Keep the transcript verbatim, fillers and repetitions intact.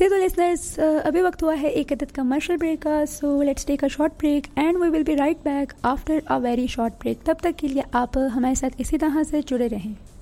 Okay तो listeners, अभी वक्त हुआ है एक अदद कमर्शियल ब्रेक का, so let's take a short break and we will be right back after a very short break. तब तक के लिए आप हमारे साथ इसी तरह से जुड़े रहें।